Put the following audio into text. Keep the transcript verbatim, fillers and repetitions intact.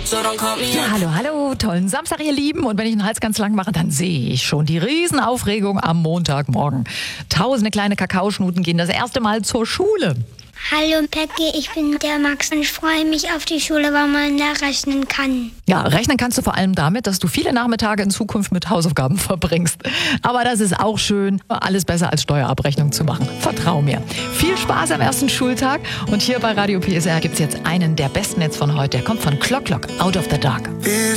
Ja, hallo, hallo, tollen Samstag, ihr Lieben. Und wenn ich den Hals ganz lang mache, dann sehe ich schon die Riesenaufregung am Montagmorgen. Tausende kleine Kakaoschnuten gehen das erste Mal zur Schule. Hallo Peggy, ich bin der Max und ich freue mich auf die Schule, weil man da rechnen kann. Ja, rechnen kannst du vor allem damit, dass du viele Nachmittage in Zukunft mit Hausaufgaben verbringst. Aber das ist auch schön, alles besser als Steuerabrechnung zu machen. Vertrau mir. Viel Spaß am ersten Schultag. Und hier bei Radio P S R gibt es jetzt einen der besten Hits von heute. Der kommt von Clock Clock, Out of the Dark.